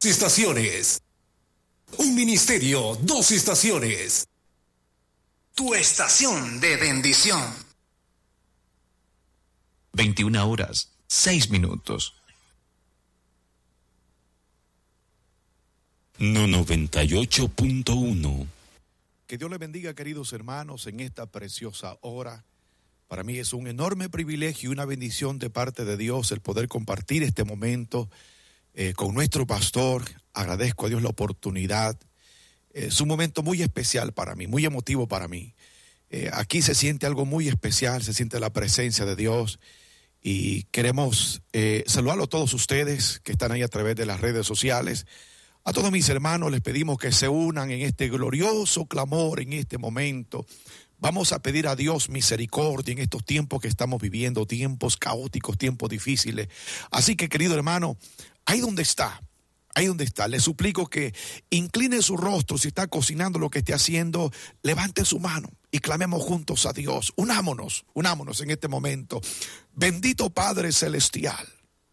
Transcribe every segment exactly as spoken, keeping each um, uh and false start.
estaciones. Un ministerio, dos estaciones. Tu estación de bendición. veintiuna horas, seis minutos. No noventa y ocho punto uno. Que Dios le bendiga, queridos hermanos, en esta preciosa hora. Para mí es un enorme privilegio y una bendición de parte de Dios el poder compartir este momento eh, con nuestro pastor. Agradezco a Dios la oportunidad. Es un momento muy especial para mí, muy emotivo para mí. Eh, aquí se siente algo muy especial, se siente la presencia de Dios y queremos eh, saludarlo a todos ustedes que están ahí a través de las redes sociales. A todos mis hermanos les pedimos que se unan en este glorioso clamor en este momento. Vamos a pedir a Dios misericordia en estos tiempos que estamos viviendo, tiempos caóticos, tiempos difíciles. Así que, querido hermano, ahí donde está, ahí donde está, le suplico que incline su rostro. Si está cocinando lo que esté haciendo, levante su mano y clamemos juntos a Dios. Unámonos, unámonos en este momento. Bendito Padre Celestial,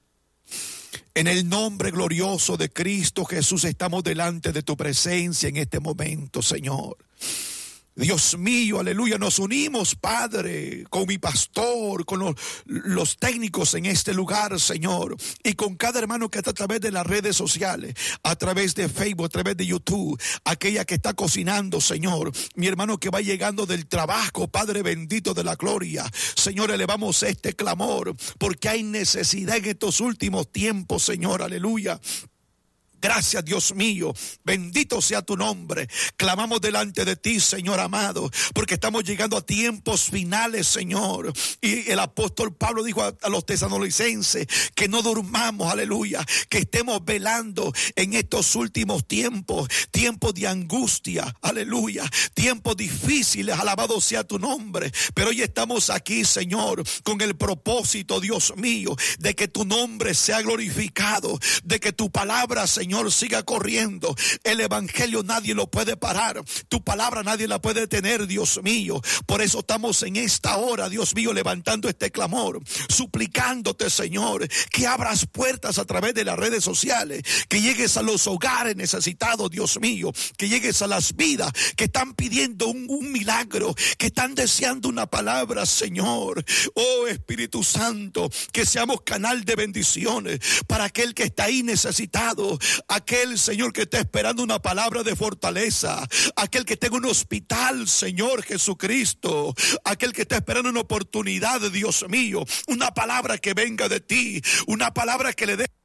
en el nombre glorioso de Cristo Jesús estamos delante de tu presencia en este momento, Señor. Dios mío, aleluya, nos unimos, Padre, con mi pastor, con los, los técnicos en este lugar, Señor, y con cada hermano que está a través de las redes sociales, a través de Facebook, a través de YouTube, aquella que está cocinando, Señor, mi hermano que va llegando del trabajo, Padre bendito de la gloria. Señor, elevamos este clamor, porque hay necesidad en estos últimos tiempos, Señor, aleluya. Gracias, Dios mío, bendito sea tu nombre. Clamamos delante de ti, Señor amado, porque estamos llegando a tiempos finales, Señor. Y el apóstol Pablo dijo a, a los tesalonicenses que no durmamos, aleluya, que estemos velando en estos últimos tiempos, tiempos de angustia, aleluya, tiempos difíciles, alabado sea tu nombre. Pero hoy estamos aquí, Señor, con el propósito, Dios mío, de que tu nombre sea glorificado, de que tu palabra, Señor, Señor, siga corriendo. El evangelio nadie lo puede parar. Tu palabra nadie la puede detener, Dios mío. Por eso estamos en esta hora, Dios mío, levantando este clamor, suplicándote, Señor, que abras puertas a través de las redes sociales, que llegues a los hogares necesitados, Dios mío, que llegues a las vidas que están pidiendo un, un milagro, que están deseando una palabra, Señor. Oh Espíritu Santo, que seamos canal de bendiciones para aquel que está ahí necesitado. Aquel, Señor, que está esperando una palabra de fortaleza. Aquel que tenga un hospital, Señor Jesucristo. Aquel que está esperando una oportunidad, Dios mío. Una palabra que venga de ti. Una palabra que le dé